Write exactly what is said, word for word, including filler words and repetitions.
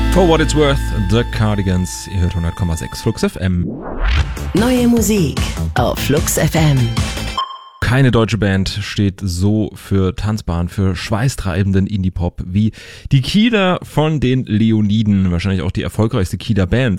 For What It's Worth, The Cardigans, ihr hört hundert Komma sechs Flux F M. Neue Musik auf Flux F M. Keine deutsche Band steht so für tanzbaren, für schweißtreibenden Indie-Pop wie die Kieler von den Leoniden, wahrscheinlich auch die erfolgreichste Kieler Band